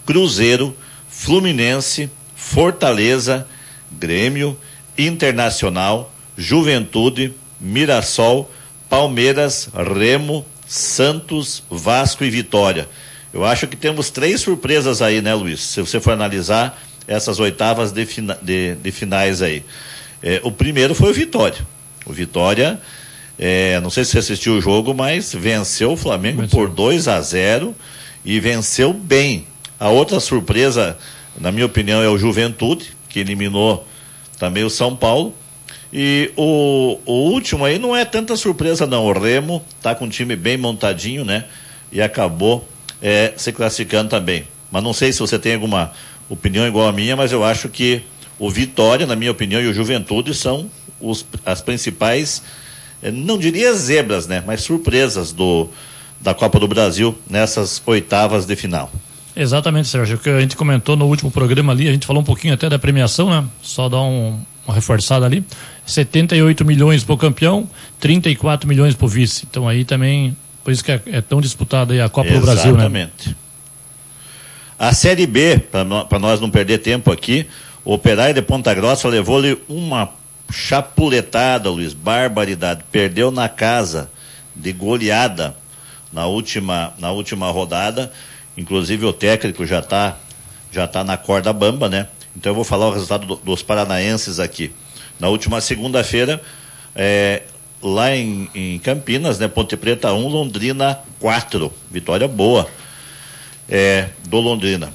Cruzeiro, Fluminense, Fortaleza, Grêmio, Internacional, Juventude, Mirassol, Palmeiras, Remo, Santos, Vasco e Vitória. Eu acho que temos 3 surpresas aí, né, Luiz? Se você for analisar essas oitavas de finais aí. O primeiro foi o Vitória. O Vitória, não sei se você assistiu o jogo, mas venceu o Flamengo por 2-0 e venceu bem. A outra surpresa, na minha opinião, é o Juventude, que eliminou também o São Paulo. E o último aí não é tanta surpresa não, o Remo tá com um time bem montadinho, né? E acabou se classificando também. Mas não sei se você tem alguma opinião igual a minha, mas eu acho que o Vitória, na minha opinião, e o Juventude são as principais, não diria zebras, né? Mas surpresas da Copa do Brasil nessas oitavas de final. Exatamente, Sérgio, o que a gente comentou no último programa ali, a gente falou um pouquinho até da premiação, né? Só dar uma reforçada ali, 78 milhões para o campeão, 34 milhões para o vice. Então aí também, por isso que é tão disputada aí a Copa do Brasil, né? Exatamente. A Série B, para nós não perder tempo aqui, o Operário de Ponta Grossa levou-lhe uma chapuletada, Luiz, barbaridade. Perdeu na casa, de goleada, na última rodada. Inclusive o técnico já tá na corda bamba, né? Então eu vou falar o resultado dos paranaenses aqui. Na última segunda-feira, lá em Campinas, né? Ponte Preta 1, Londrina 4. Vitória boa do Londrina.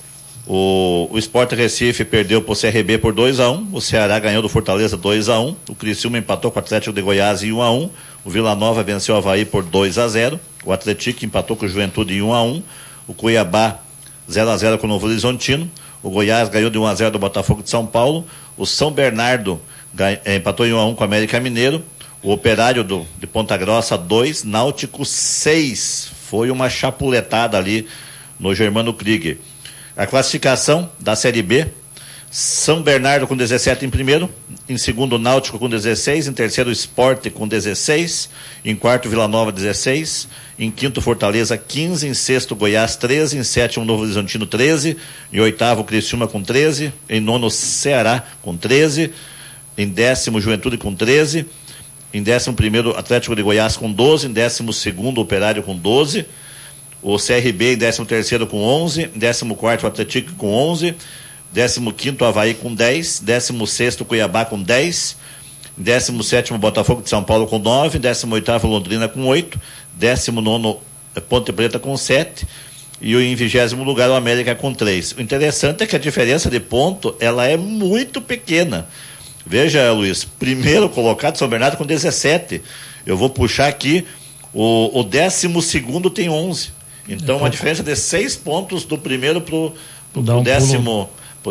O Sport Recife perdeu para o CRB por 2-1. O Ceará ganhou do Fortaleza 2-1. O Criciúma empatou com o Atlético de Goiás em 1-1. O Vila Nova venceu o Avaí por 2-0. O Atlético empatou com o Juventude em 1-1. O Cuiabá 0-0 com o Novo Horizontino. O Goiás ganhou de 1-0 do Botafogo de São Paulo. O São Bernardo empatou em 1-1 com o América Mineiro. O Operário de Ponta Grossa 2, Náutico 6. Foi uma chapuletada ali no Germano Krieger. A classificação da Série B: São Bernardo com 17 em primeiro, em segundo Náutico com 16, em terceiro Sport com 16, em quarto Vila Nova 16, em quinto Fortaleza 15, em sexto Goiás 13, em sétimo Novo Horizontino 13, em oitavo Criciúma com 13, em nono Ceará com 13, em décimo Juventude com 13, em décimo primeiro Atlético de Goiás com 12, em décimo segundo Operário com 12, o CRB em 13º com 11, 14º o Atlético com 11, 15º Avaí com 10, 16º Cuiabá com 10, 17º Botafogo de São Paulo com 9, 18º Londrina com 8, 19º Ponte Preta com 7 e em 20º lugar o América com 3. O interessante é que a diferença de ponto ela é muito pequena. Veja, Luiz, primeiro colocado São Bernardo com 17. Eu vou puxar aqui, o 12º tem 11. Então, uma diferença de 6 pontos do primeiro pro décimo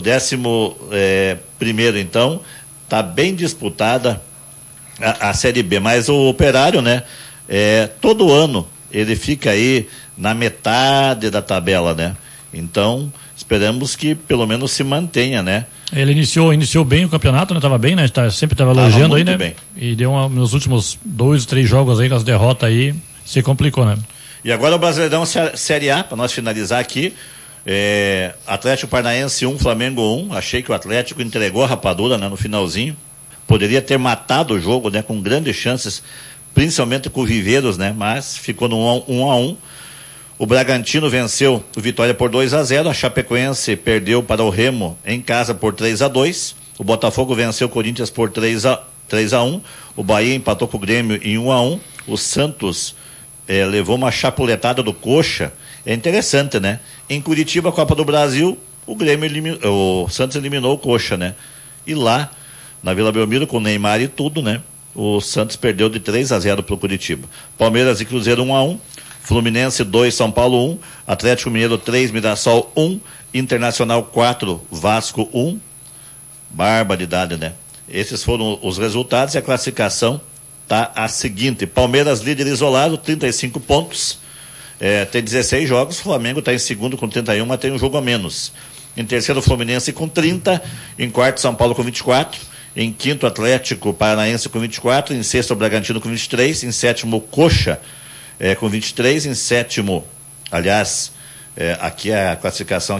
primeiro. Então, tá bem disputada a Série B. Mas o Operário, né? Todo ano ele fica aí na metade da tabela, né? Então, esperamos que pelo menos se mantenha, né? Ele iniciou bem o campeonato, né? Tava bem, né? Sempre tava elogiando aí, né? Bem. E deu nos últimos 2, 3 jogos aí, nas derrotas aí, se complicou, né? E agora o Brasileirão Série A, para nós finalizar aqui, Atlético Paranaense 1, Flamengo 1. Achei que o Atlético entregou a rapadura, né, no finalzinho. Poderia ter matado o jogo, né, com grandes chances, principalmente com o Viveiros, né, mas ficou no 1-1. O Bragantino venceu o Vitória por 2-0. A Chapecoense perdeu para o Remo em casa por 3-2. O Botafogo venceu o Corinthians por 3-1. O Bahia empatou com o Grêmio em 1-1. O Santos levou uma chapuletada do Coxa. É interessante, né? Em Curitiba, Copa do Brasil, o Santos eliminou o Coxa, né? E lá, na Vila Belmiro, com o Neymar e tudo, né? O Santos perdeu de 3-0 para o Curitiba. Palmeiras e Cruzeiro 1-1. Fluminense 2, São Paulo 1. Atlético Mineiro 3, Mirassol 1. Internacional 4, Vasco 1. Barbaridade, né? Esses foram os resultados e a classificação tá a seguinte: Palmeiras líder isolado, 35 pontos, tem 16 jogos. Flamengo está em segundo com 31, mas tem um jogo a menos. Em terceiro, Fluminense com 30, em quarto, São Paulo com 24, em quinto, Atlético Paranaense com 24, em sexto, Bragantino com 23, em sétimo, Coxa com 23, em sétimo, aliás, aqui a classificação